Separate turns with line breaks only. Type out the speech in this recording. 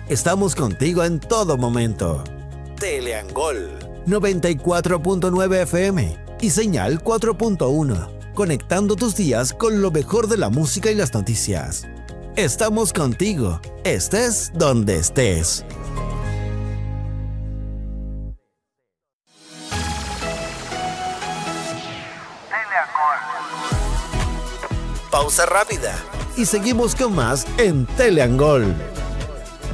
Estamos contigo en todo momento. Teleangol 94.9 FM y señal 4.1, conectando tus días con lo mejor de la música y las noticias. Estamos contigo, estés donde estés. Pausa rápida y seguimos con más en Teleangol.